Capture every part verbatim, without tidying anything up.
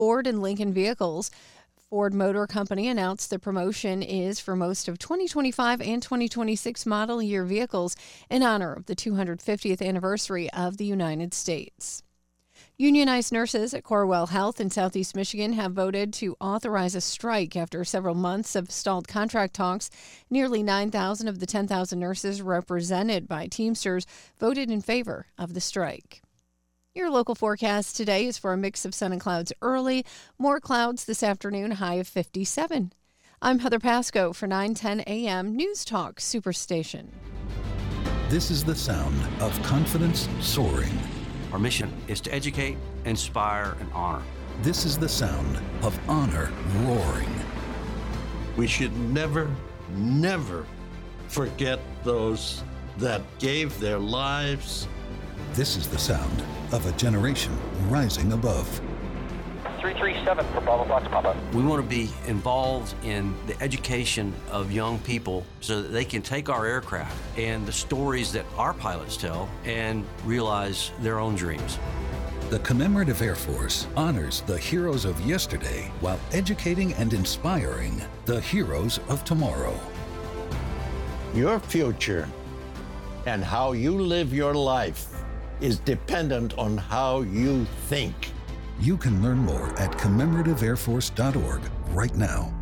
Ford and Lincoln vehicles. Ford Motor Company announced the promotion is for most of twenty twenty-five and twenty twenty-six model year vehicles in honor of the two hundred fiftieth anniversary of the United States. Unionized nurses at Corewell Health in Southeast Michigan have voted to authorize a strike after several months of stalled contract talks. Nearly nine thousand of the ten thousand nurses represented by Teamsters voted in favor of the strike. Your local forecast today is for a mix of sun and clouds early. More clouds this afternoon, high of fifty-seven. I'm Heather Pasco for nine ten a.m. News Talk Superstation. This is the sound of confidence soaring. Our mission is to educate, inspire, and honor. This is the sound of honor roaring. We should never, never forget those that gave their lives. This is the sound of a generation rising above. three three seven for Bravo Fox Papa. We want to be involved in the education of young people so that they can take our aircraft and the stories that our pilots tell and realize their own dreams. The Commemorative Air Force honors the heroes of yesterday while educating and inspiring the heroes of tomorrow. Your future and how you live your life is dependent on how you think. You can learn more at commemorative air force dot org right now.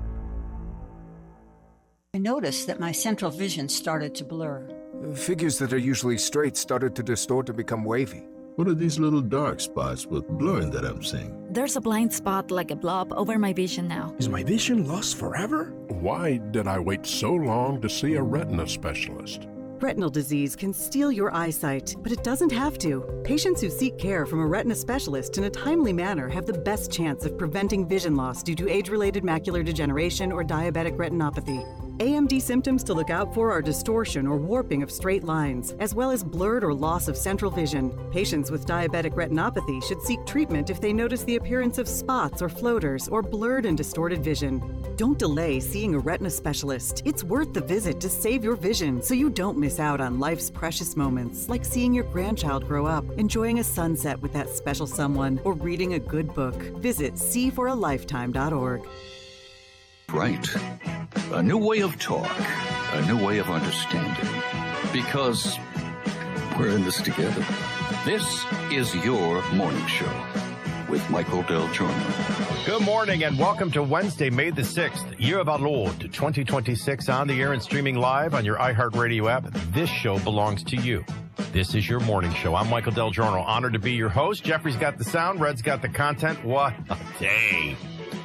I noticed that my central vision started to blur. Figures that are usually straight started to distort and become wavy. What are these little dark spots with blurring that I'm seeing? There's a blind spot like a blob over my vision now. Is my vision lost forever? Why did I wait so long to see a retina specialist? Retinal disease can steal your eyesight, but it doesn't have to. Patients who seek care from a retina specialist in a timely manner have the best chance of preventing vision loss due to age-related macular degeneration or diabetic retinopathy. A M D symptoms to look out for are distortion or warping of straight lines, as well as blurred or loss of central vision. Patients with diabetic retinopathy should seek treatment if they notice the appearance of spots or floaters or blurred and distorted vision. Don't delay seeing a retina specialist. It's worth the visit to save your vision so you don't miss out on life's precious moments, like seeing your grandchild grow up, enjoying a sunset with that special someone, or reading a good book. Visit see for a lifetime dot org. Right. A new way of talk. A new way of understanding. Because we're in this together. This is your morning show with Michael Del Giorno. Good morning and welcome to Wednesday, May the sixth, year of our Lord, twenty twenty-six, on the air and streaming live on your iHeartRadio app. This show belongs to you. This is your morning show. I'm Michael Del Giorno, honored to be your host. Jeffrey's got the sound, Red's got the content. What a day.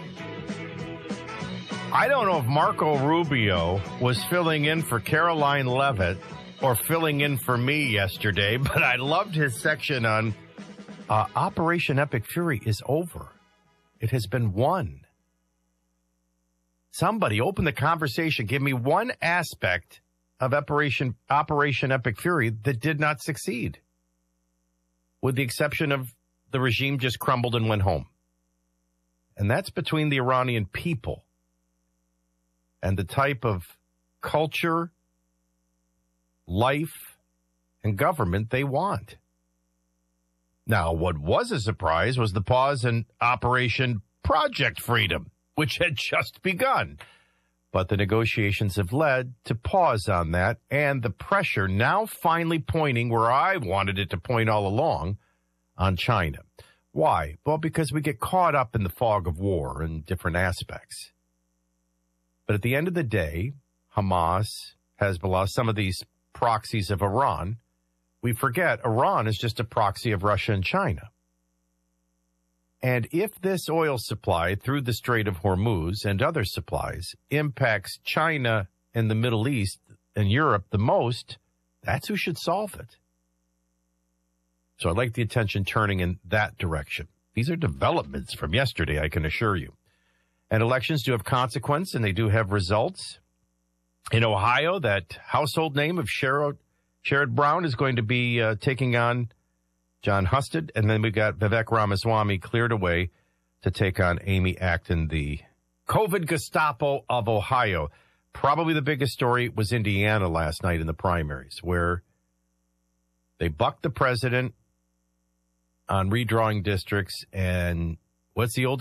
I don't know if Marco Rubio was filling in for Caroline Leavitt or filling in for me yesterday, but I loved his section on uh, Operation Epic Fury is over. It has been won. Somebody open the conversation. Give me one aspect of Operation, Operation Epic Fury that did not succeed, with the exception of the regime just crumbled and went home. And that's between the Iranian people and the type of culture, life, and government they want. Now, what was a surprise was the pause in Operation Project Freedom, which had just begun. But the negotiations have led to pause on that, and the pressure now finally pointing where I wanted it to point all along, on China. Why? Well, because we get caught up in the fog of war in different aspects. But at the end of the day, Hamas, Hezbollah, some of these proxies of Iran, we forget Iran is just a proxy of Russia and China. And if this oil supply through the Strait of Hormuz and other supplies impacts China and the Middle East and Europe the most, that's who should solve it. So I like the attention turning in that direction. These are developments from yesterday, I can assure you. And elections do have consequence, and they do have results. In Ohio, that household name of Sherrod, Sherrod Brown is going to be uh, taking on John Husted. And then we got Vivek Ramaswamy cleared away to take on Amy Acton, the COVID Gestapo of Ohio. Probably the biggest story was Indiana last night in the primaries, where they bucked the president on redrawing districts, and What's the old